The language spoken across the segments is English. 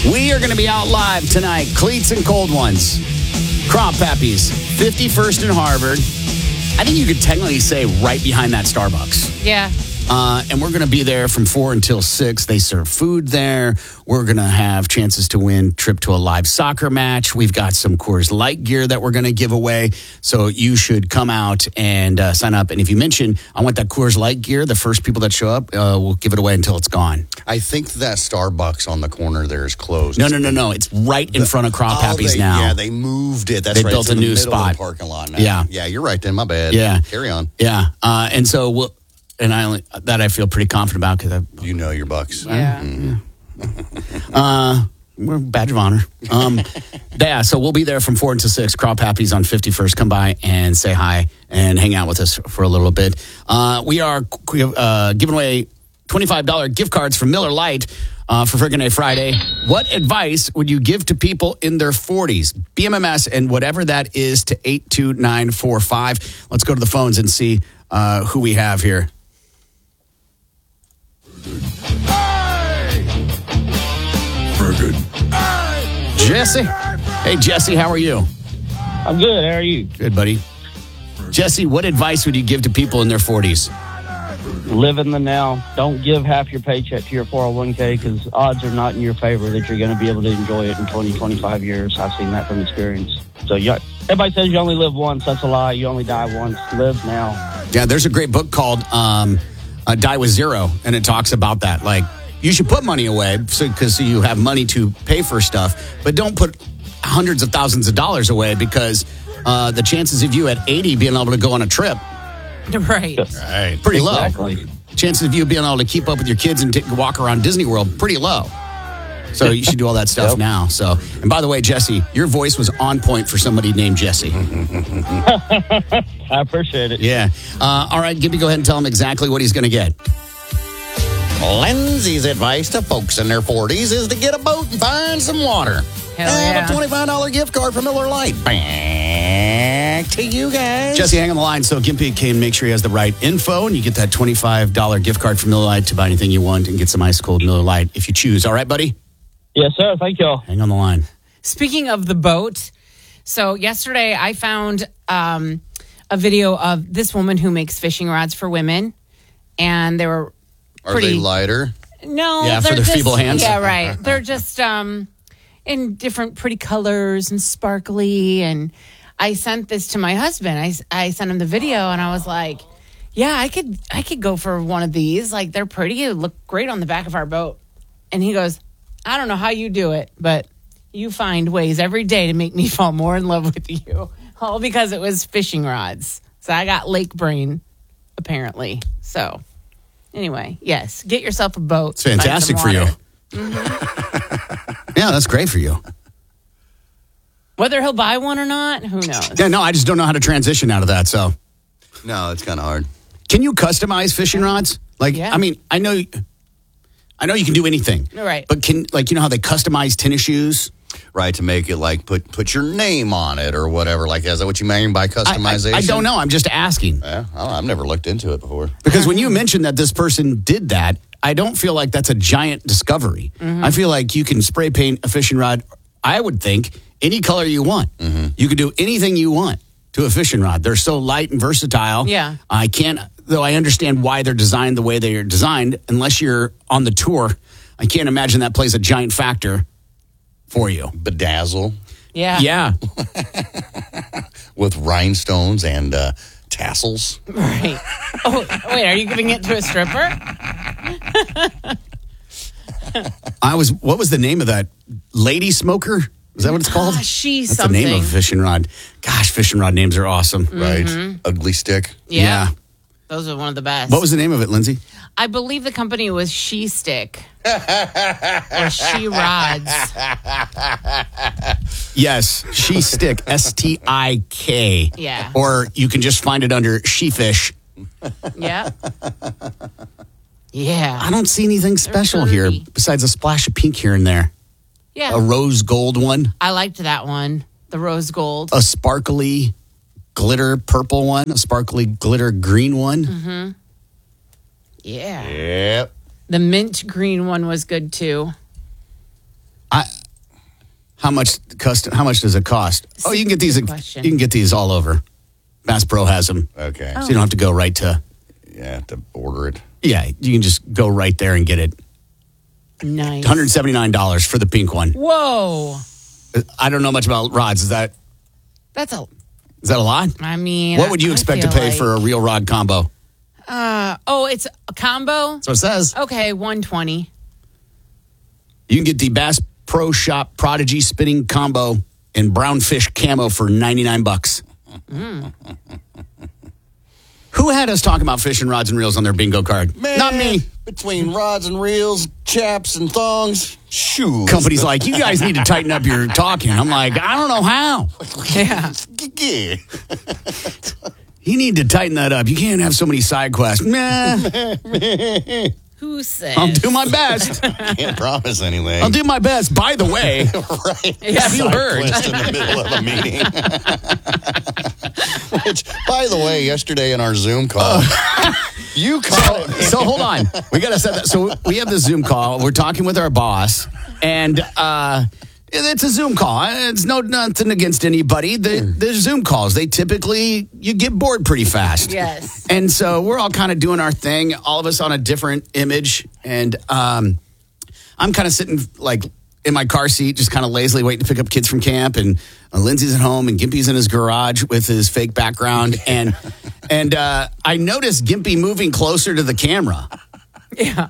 We are going to be out live tonight. Cleats and cold ones. Crop Pappies, 51st and Harvard. I think you could technically say right behind that Starbucks. Yeah. And we're going to be there from 4 until 6. They serve food there. We're going to have chances to win trip to a live soccer match. We've got some Coors Light gear that we're going to give away. So you should come out and sign up. And if you mention, I want that Coors Light gear, the first people that show up, we'll give it away until it's gone. I think that Starbucks on the corner there is closed. No. It's right in front of Crop Pappies now. Yeah, they moved it. That's they right. built it's a in the new middle spot. Of the parking lot now. Yeah. Yeah, you're right then. My bad. Yeah. Carry on. Yeah. And so we'll... And I feel pretty confident about because you know your Bucks. Yeah. We're a badge of honor. Yeah, so we'll be there from 4 until 6. Crop Pappies on 51st. Come by and say hi and hang out with us for a little bit. We are giving away $25 gift cards from Miller Lite for Friggin' A Friday. What advice would you give to people in their 40s? BMMS and whatever that is to 82945. Let's go to the phones and see who we have here. Friggin'. Jesse. Hey, Jesse, how are you? I'm good. How are you? Good, buddy. Jesse, what advice would you give to people in their 40s? Live in the now. Don't give half your paycheck to your 401k because odds are not in your favor that you're going to be able to enjoy it in 20, 25 years. I've seen that from experience. So everybody says you only live once. That's a lie. You only die once. Live now. Yeah, there's a great book called Die With Zero, and it talks about that. Like, you should put money away because you have money to pay for stuff, but don't put hundreds of thousands of dollars away because the chances of you at 80 being able to go on a trip, Right. pretty low. Exactly. Chances of you being able to keep up with your kids and walk around Disney World, pretty low. So you should do all that stuff now. So, and by the way, Jesse, your voice was on point for somebody named Jesse. I appreciate it. Yeah. All right, Gibby, go ahead and tell him exactly what he's going to get. Lindsay's advice to folks in their 40s is to get a boat and find some water. Hell Have yeah. a $25 gift card from Miller Lite. Back to you guys. Jesse, hang on the line so Gimpy can make sure he has the right info, and you get that $25 gift card from Miller Lite to buy anything you want and get some ice cold Miller Lite if you choose. All right, buddy? Yes, sir. Thank y'all. Hang on the line. Speaking of the boat, so yesterday I found a video of this woman who makes fishing rods for women, and they were Are pretty they lighter? No, Yeah, for they're their just, feeble hands? Yeah, right. They're just in different pretty colors and sparkly. And I sent this to my husband. I sent him the video, and I was like, "Yeah, I could go for one of these. Like, they're pretty. It look great on the back of our boat." And he goes, "I don't know how you do it, but you find ways every day to make me fall more in love with you." All because it was fishing rods. So I got lake brain, apparently. So. Anyway, yes, get yourself a boat. It's fantastic for you. Mm-hmm. Yeah, that's great for you. Whether he'll buy one or not, who knows? Yeah, no, I just don't know how to transition out of that. So, No, it's kind of hard. can you customize fishing rods? Like, Yeah. I mean, I know you can do anything. Right. But you know how they customize tennis shoes? Right, to make it like put your name on it or whatever. Like, is that what you mean by customization? I don't know. I'm just asking. Yeah, I've never looked into it before. Because when you mentioned that this person did that, I don't feel like that's a giant discovery. Mm-hmm. I feel like you can spray paint a fishing rod, I would think, any color you want. Mm-hmm. You can do anything you want to a fishing rod. They're so light and versatile. Yeah. Though I understand why they're designed the way they are designed, unless you're on the tour, I can't imagine that plays a giant factor for you. Bedazzle Yeah. Yeah. with rhinestones and tassels. Right. Oh, wait, are you giving it to a stripper? What was the name of that? Lady Smoker? Is that what it's called? She That's something. the name of a fishing rod. Gosh, fishing rod names are awesome. Right. Ugly stick. Yeah. Those are one of the best. What was the name of it, Lindsay? I believe the company was She Stick. Or She Rods. Yes, She Stick, STIK. Yeah. Or you can just find it under She Fish. Yeah. Yeah. I don't see anything special here pretty. besides a splash of pink here and there. Yeah. A rose gold one, I liked that one. The rose gold. a sparkly glitter purple one, a sparkly glitter green one. Yeah. Yep. The mint green one was good too. How much does it cost? Oh, you can get these. You Question. can get these all over. Bass Pro has them, Okay. so you don't have to go right to. You have to order it. Yeah, you can just go right there and get it. Nice. $179 for the pink one. Whoa. I don't know much about rods. Is that That's a lot? I mean. What would you I expect to feel pay like- for a real rod combo? it's a combo? That's what it says. Okay, $120. You can get the Bass Pro Shop Prodigy Spinning Combo in brownfish camo for $99. Who had us talking about fishing rods and reels on their bingo card? Man, Not me. Between rods and reels, chaps and thongs, shoes. Company's like, you guys need to tighten up your talking. I'm like, I don't know how. Yeah. Yeah. You need to tighten that up. You can't have so many side quests. Nah, Who said? I'll do my best. Can't promise anything. I'll do my best. By the way, Right. have you heard? Quest in the middle of a meeting. Which, by the way, yesterday in our Zoom call, you caught it. So hold on. We got to set that. So we have the Zoom call. We're talking with our boss, and it's a Zoom call. It's nothing against anybody. The Zoom calls, you get bored pretty fast. Yes. And so we're all kind of doing our thing, all of us on a different image. And I'm kind of sitting like in my car seat, just kind of lazily waiting to pick up kids from camp. And Lindsay's at home and Gimpy's in his garage with his fake background. And I noticed Gimpy moving closer to the camera. Yeah.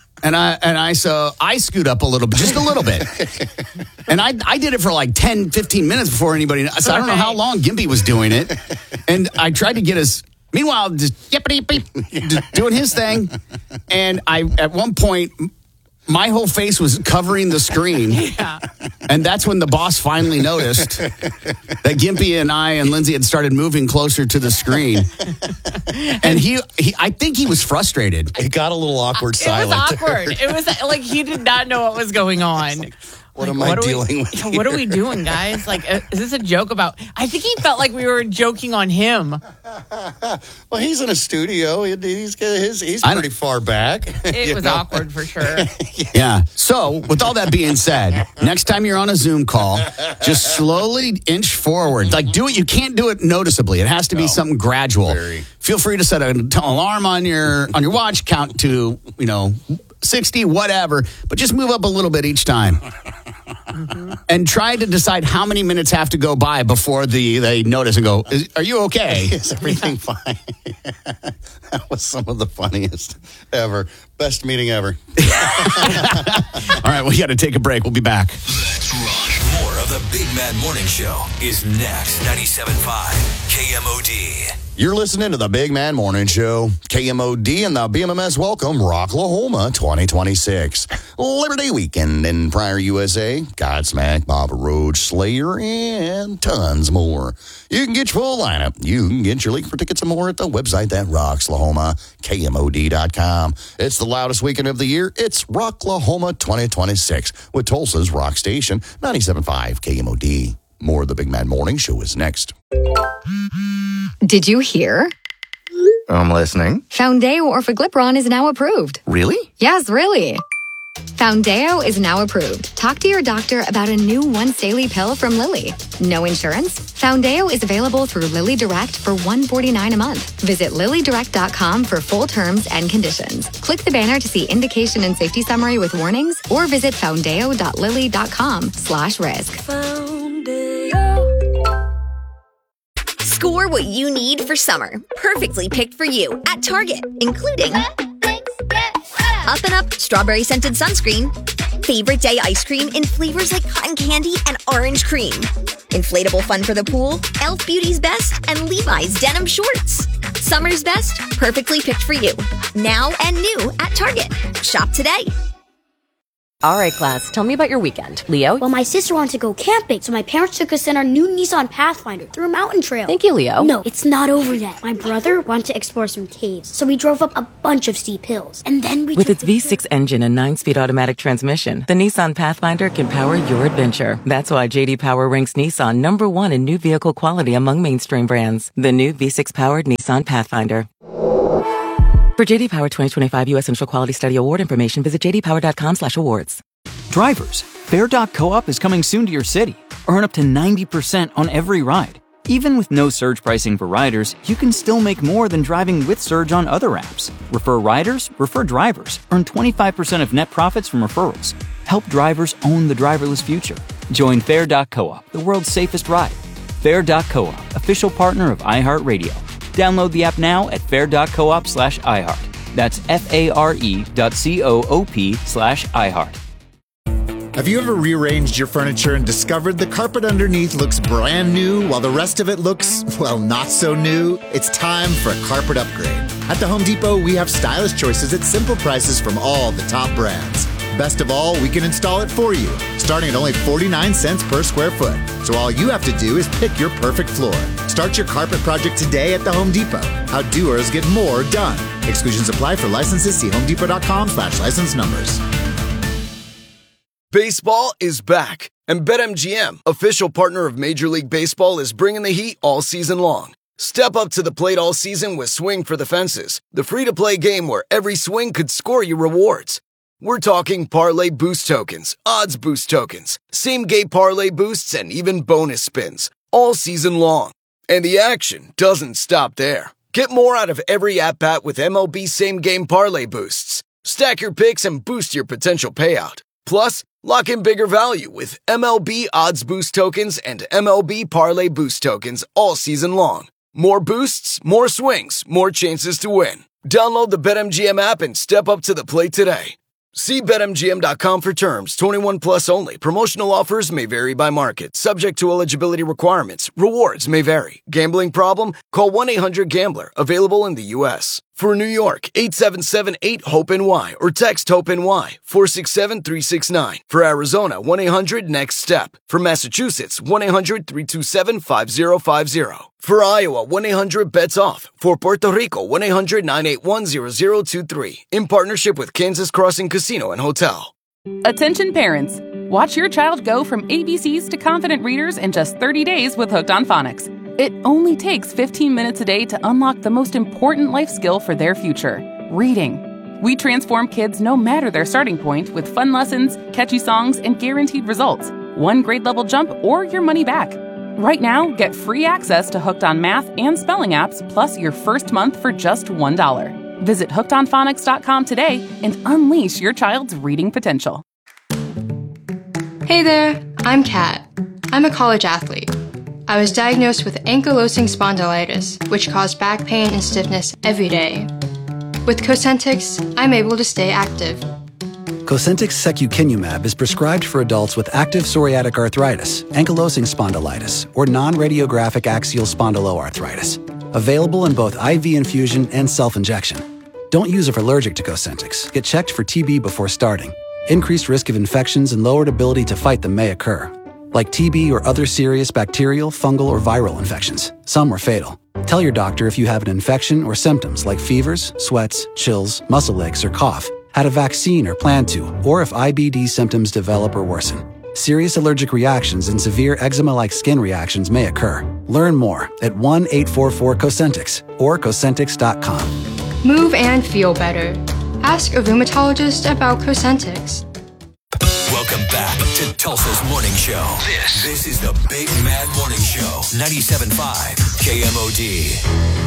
So I scoot up a little bit, just a little bit. And I did it for like 10, 15 minutes before anybody. So I don't know how long Gimpy was doing it. And I tried to get meanwhile, just doing his thing. And at one point, my whole face was covering the screen. Yeah. And that's when the boss finally noticed that Gimpy and I and Lindsay had started moving closer to the screen. And I think he was frustrated. It got a little awkward silent. It was awkward. It was like he did not know what was going on. What am I dealing with? What are we doing, guys? Like, is this a joke about? I think he felt like we were joking on him. Well, he's in a studio. He's pretty far back. It was awkward for sure. Yeah. So, with all that being said, next time you're on a Zoom call, just slowly inch forward. Like, do it. You can't do it noticeably. It has to be something gradual. Feel free to set an alarm on your watch, count to 60, whatever, but just move up a little bit each time. And try to decide how many minutes have to go by before they notice and go, are you okay? Is everything fine? That was some of the funniest ever. Best meeting ever. All right, we got to take a break. We'll be back. Let's rock. More of the Big Mad Morning Show is next. 97.5 KMOD. You're listening to the Big Man Morning Show. KMOD and the BMMS welcome Rocklahoma 2026. Liberty Weekend in Pryor, USA. Godsmack, Baba Roach, Slayer, and tons more. You can get your full lineup. You can get your link for tickets and more at the website that rocks Lahoma, KMOD.com. It's the loudest weekend of the year. It's Rocklahoma 2026 with Tulsa's Rock Station, 97.5 KMOD. More of the Big Man Morning Show is next. Did you hear? I'm listening. Foundeo Orforglipron is now approved. Really? Yes, really. Foundeo is now approved. Talk to your doctor about a new once daily pill from Lilly. No insurance? Foundeo is available through Lilly Direct for $149 a month. Visit LillyDirect.com for full terms and conditions. Click the banner to see indication and safety summary with warnings, or visit foundeo.lilly.com/risk. Score what you need for summer. Perfectly picked for you at Target, including Up and Up Strawberry Scented Sunscreen, Favorite Day Ice Cream in flavors like cotton candy and orange cream, Inflatable Fun for the Pool, Elf Beauty's Best, and Levi's Denim Shorts. Summer's best, perfectly picked for you. Now and new at Target. Shop today. All right, class, tell me about your weekend. Leo? Well, my sister wanted to go camping, so my parents took us in our new Nissan Pathfinder through a mountain trail. Thank you, Leo. No, it's not over yet. My brother wanted to explore some caves, so we drove up a bunch of steep hills. And then we With its V6 engine and 9-speed automatic transmission, the Nissan Pathfinder can power your adventure. That's why J.D. Power ranks Nissan #1 in new vehicle quality among mainstream brands. The new V6-powered Nissan Pathfinder. For J.D. Power 2025 U.S. Central Quality Study Award information, visit jdpower.com/awards. Drivers, Fare.coop is coming soon to your city. Earn up to 90% on every ride. Even with no surge pricing for riders, you can still make more than driving with Surge on other apps. Refer riders, refer drivers. Earn 25% of net profits from referrals. Help drivers own the driverless future. Join Fare.coop, the world's safest ride. Fare.coop, official partner of iHeartRadio. Download the app now at fare.coop/iHeart. That's FARE.coop/iHeart. Have you ever rearranged your furniture and discovered the carpet underneath looks brand new while the rest of it looks, well, not so new? It's time for a carpet upgrade. At the Home Depot, we have stylish choices at simple prices from all the top brands. Best of all, we can install it for you, starting at only 49 cents per square foot. So all you have to do is pick your perfect floor. Start your carpet project today at the Home Depot. How doers get more done. Exclusions apply for licenses. See homedepot.com/license numbers. Baseball is back, and BetMGM, official partner of Major League Baseball, is bringing the heat all season long. Step up to the plate all season with Swing for the Fences, the free-to-play game where every swing could score you rewards. We're talking parlay boost tokens, odds boost tokens, same-game parlay boosts, and even bonus spins, all season long. And the action doesn't stop there. Get more out of every at-bat with MLB same-game parlay boosts. Stack your picks and boost your potential payout. Plus, lock in bigger value with MLB Odds Boost Tokens and MLB Parlay Boost Tokens all season long. More boosts, more swings, more chances to win. Download the BetMGM app and step up to the plate today. See BetMGM.com for terms. 21 plus only. Promotional offers may vary by market. Subject to eligibility requirements. Rewards may vary. Gambling problem? Call 1-800-GAMBLER. Available in the U.S. For New York, 877-8-HOPE-NY or text HOPE-NY 467-369. For Arizona, 1-800-NEXT-STEP. For Massachusetts, 1-800-327-5050. For Iowa, 1-800-BETS-OFF. For Puerto Rico, 1-800-981-0023. In partnership with Kansas Crossing Casino and Hotel. Attention parents. Watch your child go from ABCs to confident readers in just 30 days with Hooked on Phonics. It only takes 15 minutes a day to unlock the most important life skill for their future, reading. We transform kids no matter their starting point with fun lessons, catchy songs, and guaranteed results. One grade level jump or your money back. Right now, get free access to Hooked on Math and Spelling apps plus your first month for just $1. Visit hookedonphonics.com today and unleash your child's reading potential. Hey there, I'm Kat. I'm a college athlete. I was diagnosed with ankylosing spondylitis, which caused back pain and stiffness every day. With Cosentyx, I'm able to stay active. Cosentyx secukinumab is prescribed for adults with active psoriatic arthritis, ankylosing spondylitis, or non-radiographic axial spondyloarthritis. Available in both IV infusion and self-injection. Don't use if allergic to Cosentyx. Get checked for TB before starting. Increased risk of infections and lowered ability to fight them may occur, like TB or other serious bacterial, fungal, or viral infections. Some are fatal. Tell your doctor if you have an infection or symptoms like fevers, sweats, chills, muscle aches, or cough, had a vaccine or plan to, or if IBD symptoms develop or worsen. Serious allergic reactions and severe eczema-like skin reactions may occur. Learn more at 1-844-COSENTYX or Cosentyx.com. Move and feel better. Ask a rheumatologist about Cosentyx. Welcome back to Tulsa's Morning Show. This is the Big Mad Morning Show. 97.5 KMOD.